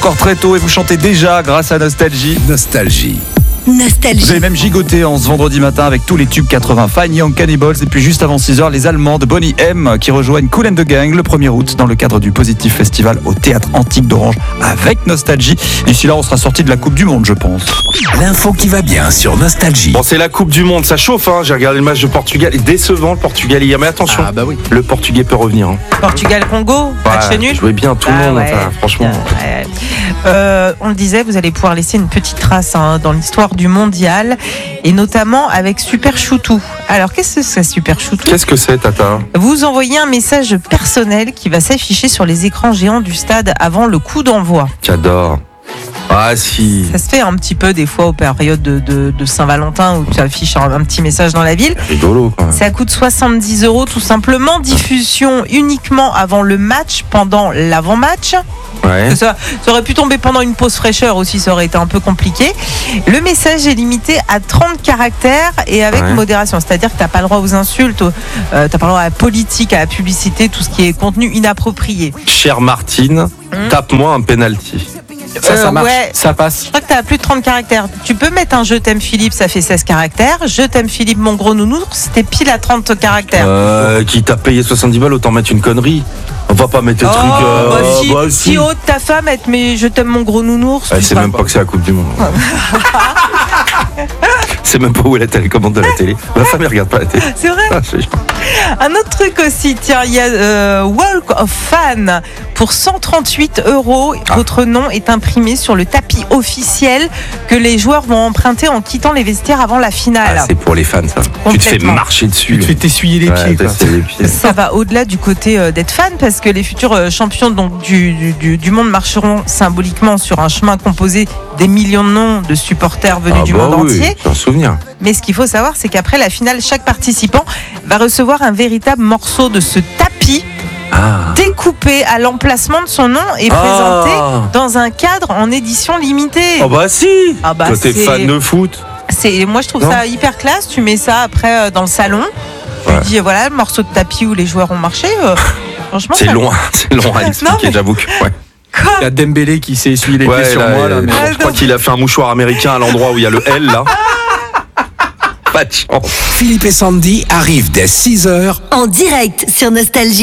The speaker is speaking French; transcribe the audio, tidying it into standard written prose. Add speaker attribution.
Speaker 1: encore très tôt et vous chantez déjà grâce à Nostalgie.
Speaker 2: Nostalgie.
Speaker 1: Vous avez même gigoté en ce vendredi matin avec tous les tubes 80, Fine Young Cannibals. Et puis juste avant 6h, les Allemands de Bonnie M qui rejoignent Kool and the Gang le 1er août dans le cadre du Positif Festival au Théâtre Antique d'Orange avec Nostalgie. D'ici là, on sera sorti de la Coupe du Monde, je pense.
Speaker 2: L'info qui va bien sur Nostalgie.
Speaker 3: Bon, c'est la Coupe du Monde, ça chauffe, hein. J'ai regardé le match de Portugal. Décevant le Portugal hier, mais attention,
Speaker 1: oui.
Speaker 3: le Portugais peut revenir. Hein.
Speaker 4: Portugal-Congo, match nul.
Speaker 3: Jouait bien tout le monde,
Speaker 4: ouais.
Speaker 3: enfin, franchement.
Speaker 4: On le disait, vous allez pouvoir laisser une petite trace dans l'histoire du mondial et notamment avec Super Choutou. Alors, qu'est-ce que c'est Super Choutou ?
Speaker 3: Qu'est-ce que c'est, Tata ?
Speaker 4: Vous envoyez un message personnel qui va s'afficher sur les écrans géants du stade avant le coup d'envoi.
Speaker 3: J'adore. Ah si.
Speaker 4: Ça se fait un petit peu des fois aux périodes de Saint-Valentin où tu affiches un petit message dans la ville.
Speaker 3: Rigolo, quoi.
Speaker 4: Ça coûte 70 € tout simplement. Diffusion uniquement avant le match, pendant l'avant-match.
Speaker 3: Ouais.
Speaker 4: Ça aurait pu tomber pendant une pause fraîcheur aussi, ça aurait été un peu compliqué. Le message est limité à 30 caractères et avec modération. C'est-à-dire que tu n'as pas le droit aux insultes, tu n'as pas le droit à la politique, à la publicité, tout ce qui est contenu inapproprié.
Speaker 3: Chère Martine, tape-moi un penalty.
Speaker 1: Ça marche,
Speaker 4: ouais.
Speaker 1: ça passe.
Speaker 4: Je crois que tu as plus de 30 caractères. Tu peux mettre un Je t'aime Philippe, ça fait 16 caractères. Je t'aime Philippe, mon gros nounours, c'était pile à 30 caractères.
Speaker 3: Qui t'a payé 70 balles, autant mettre une connerie. On va pas mettre des trucs.
Speaker 4: Si haute ta femme, elle te met Je t'aime mon gros nounours.
Speaker 3: Elle sait même pas que c'est la Coupe du Monde. C'est même pas où elle est la télécommande de la télé. Ma femme, elle regarde pas la télé.
Speaker 4: C'est vrai.
Speaker 3: Ah, c'est genre.
Speaker 4: Un autre truc aussi, tiens, il y a Walk of Fame pour 138 €. Votre nom est imprimé sur le tapis officiel que les joueurs vont emprunter en quittant les vestiaires avant la finale.
Speaker 3: Ah, c'est pour les fans, ça. Tu te fais
Speaker 4: Complètement.
Speaker 3: marcher dessus.
Speaker 1: Tu te fais t'essuyer les pieds, quoi.
Speaker 3: Les pieds.
Speaker 4: Ça va au-delà du côté d'être fan parce que les futurs champions donc, du monde marcheront symboliquement sur un chemin composé des millions de noms de supporters venus du monde entier.
Speaker 3: J'en souviens.
Speaker 4: Mais ce qu'il faut savoir, c'est qu'après la finale, chaque participant va recevoir un véritable morceau de ce tapis découpé à l'emplacement de son nom et présenté dans un cadre en édition limitée.
Speaker 3: Oh bah si. Toi t'es
Speaker 4: c'est-
Speaker 3: fan de foot.
Speaker 4: Moi, je trouve ça hyper classe. Tu mets ça après dans le salon. Tu dis, voilà, le morceau de tapis où les joueurs ont marché. Franchement,
Speaker 3: C'est
Speaker 4: ça-
Speaker 3: long à expliquer,
Speaker 4: mais-
Speaker 3: j'avoue que. Ouais.
Speaker 1: Il y a Dembélé qui s'est essuyé les pieds sur
Speaker 3: là,
Speaker 1: moi. Là, mais...
Speaker 3: je crois qu'il a fait un mouchoir américain à l'endroit où il y a le L là. Pas de chance.
Speaker 2: Philippe et Sandy arrivent dès 6h.
Speaker 5: En direct sur Nostalgie.